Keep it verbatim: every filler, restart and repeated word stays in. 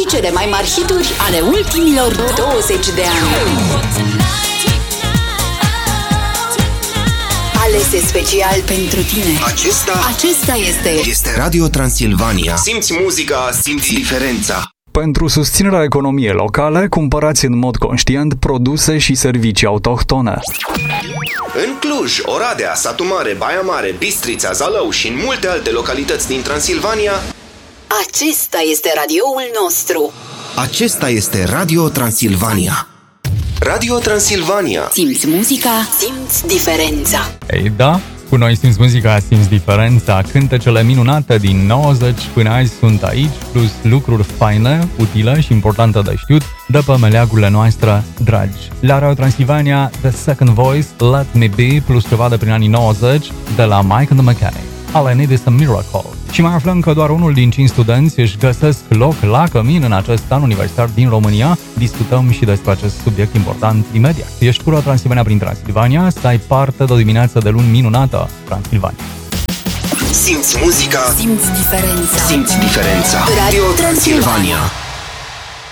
și cele mai mari hituri ale ultimilor douăzeci de ani. Alese special pentru tine. Acesta, Acesta este este Radio Transilvania. Simți muzica, simți diferența. Pentru susținerea economiei locale, cumpărați în mod conștient produse și servicii autohtone. În Cluj, Oradea, Satu Mare, Baia Mare, Bistrița, Zalău și în multe alte localități din Transilvania, Acesta este radioul nostru. acesta este Radio Transilvania. Radio Transilvania. Simți muzica, simți diferența. Ei da, cu noi simți muzica, simți diferența. Cântecele minunate din nouăzeci până azi sunt aici, plus lucruri faine, utile și importante de știut de pe meleagurile noastre dragi. La Radio Transilvania, The Second Voice, Let Me Be, plus ceva de prin anii nouăzeci, de la Mike and the Mechanic. All I Need Is a Miracle. Și mai aflăm că doar unul din cinci studenți își găsesc loc la cămin în acest an universitar din România. Discutăm și despre acest subiect important imediat. Ești cu Radio Transilvania prin Transilvania, să ai parte de o dimineață de luni minunată, Transilvania. Simți muzica, Simți diferența. simți diferența. Radio Transilvania.